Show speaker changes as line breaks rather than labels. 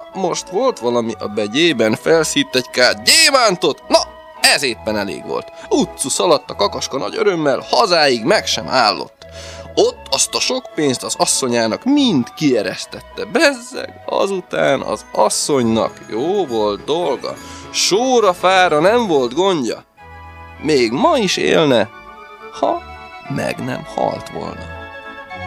most volt valami a begyében, felszírt egy kát gyémántot, na, ez éppen elég volt. Utcu szaladt a kakaska nagy örömmel, hazáig meg sem állott. Ott azt a sok pénzt az asszonyának mind kieresztette. Bezzeg, azután az asszonynak jó volt dolga. Sóra fára nem volt gondja. Még ma is élne, ha meg nem halt volna.